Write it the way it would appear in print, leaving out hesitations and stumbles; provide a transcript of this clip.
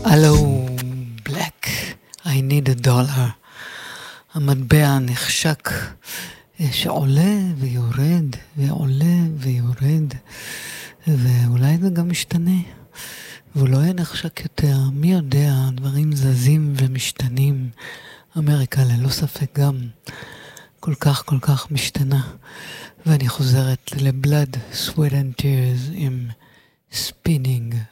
הלו, black, I need a dollar. המטבע נחשק שעולה ויורד ועולה ויורד, ואולי זה גם משתנה, והוא לא יהיה נחשק יותר. מי יודע, דברים זזים ומשתנים. אמריקה ללא ספק גם כל כך משתנה. ואני חוזרת לבלד, sweat and tears עם spinning